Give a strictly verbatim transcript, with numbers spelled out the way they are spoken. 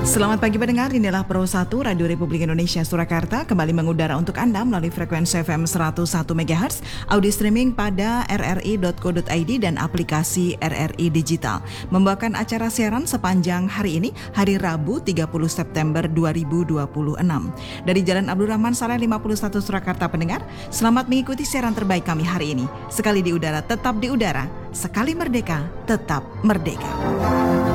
Selamat pagi pendengar, inilah Pro satu Radio Republik Indonesia Surakarta kembali mengudara untuk Anda melalui frekuensi F M seratus satu megahertz, audio streaming pada r r i dot co dot i d dan aplikasi R R I Digital. Membawakan acara siaran sepanjang hari ini, hari Rabu tiga puluh September dua ribu dua puluh enam. Dari Jalan Abdul Rahman Saleh lima puluh satu Surakarta pendengar, selamat mengikuti siaran terbaik kami hari ini. Sekali di udara, tetap di udara. Sekali merdeka, tetap merdeka.